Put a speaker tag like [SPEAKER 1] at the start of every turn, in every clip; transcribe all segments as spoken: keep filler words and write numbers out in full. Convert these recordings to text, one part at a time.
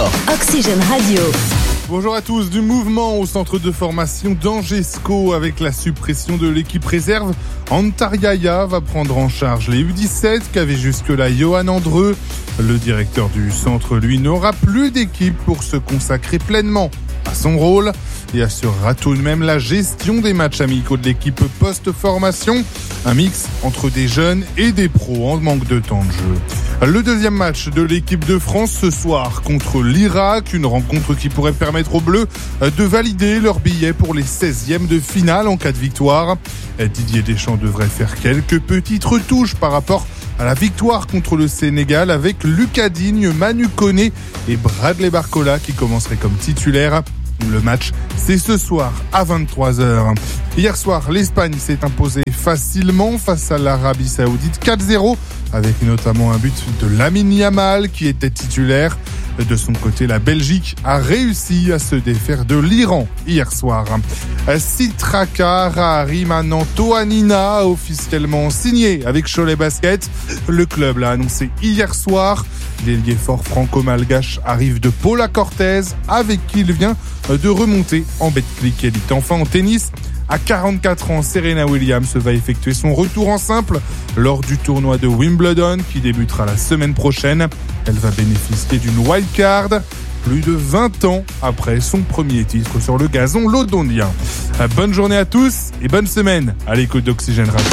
[SPEAKER 1] sport. Oxygène Radio.
[SPEAKER 2] Bonjour à tous. Du mouvement au centre de formation d'Angesco avec la suppression de l'équipe réserve. Antariaya va prendre en charge les U dix-sept qu'avait jusque-là Johan Andreu. Le directeur du centre, lui, n'aura plus d'équipe pour se consacrer pleinement à son rôle et assurera tout de même la gestion des matchs amicaux de l'équipe post-formation. Un mix entre des jeunes et des pros en manque de temps de jeu. Le deuxième match de l'équipe de France ce soir contre l'Irak, une rencontre qui pourrait permettre aux Bleus de valider leur billet pour les seizièmes de finale en cas de victoire. Didier Deschamps devrait faire quelques petites retouches par rapport à la victoire contre le Sénégal avec Lucas Digne, Manu Koné et Bradley Barcola qui commenceraient comme titulaires. Le match, c'est ce soir à vingt-trois heures. Hier soir, l'Espagne s'est imposée facilement face à l'Arabie Saoudite quatre zéro, avec notamment un but de Lamine Yamal qui était titulaire. De son côté, la Belgique a réussi à se défaire de l'Iran hier soir. Sitraka Raharimanan Toanina a officiellement signé avec Cholet Basket. Le club l'a annoncé hier soir. L'ailier fort franco-malgache arrive de Paula Cortez, avec qui il vient de remonter en Betclic Elite. Enfin, en tennis, à quarante-quatre ans, Serena Williams va effectuer son retour en simple lors du tournoi de Wimbledon qui débutera la semaine prochaine. Elle va bénéficier d'une wildcard plus de vingt ans après son premier titre sur le gazon londonien. Bonne journée à tous et bonne semaine à l'écoute d'Oxygène Radio.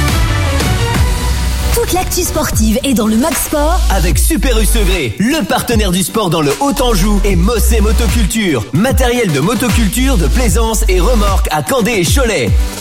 [SPEAKER 1] Toute l'actu sportive est dans le Mag Sport
[SPEAKER 3] avec Super U Segré, le partenaire du sport dans le Haut-Anjou, et Mossé Motoculture, matériel de motoculture, de plaisance et remorque à Candé et Cholet.